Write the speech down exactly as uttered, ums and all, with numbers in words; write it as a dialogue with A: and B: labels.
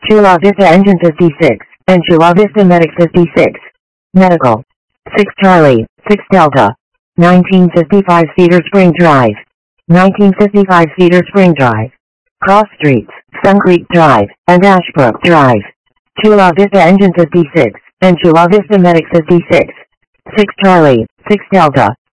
A: Chula Vista Engine fifty-six, and Chula Vista Medic fifty-six. Medical. six Charlie, six Delta. nineteen fifty-five Cedar Spring Drive. nineteen fifty-five Cedar Spring Drive. Cross Streets, Sun Creek Drive, and Ashbrook Drive. Chula Vista Engine fifty-six, and Chula Vista Medic fifty-six. six Charlie, six Delta.